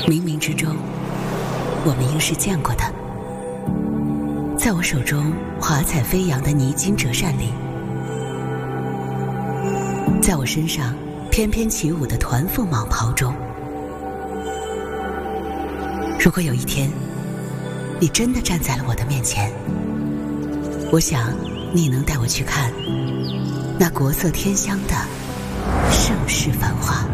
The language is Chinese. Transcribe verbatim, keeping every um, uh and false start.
冥冥之中，我们应是见过的。在我手中华彩飞扬的泥金折扇里，在我身上翩翩起舞的团凤蟒袍中，如果有一天你真的站在了我的面前，我想你能带我去看那国色天香的盛世繁华。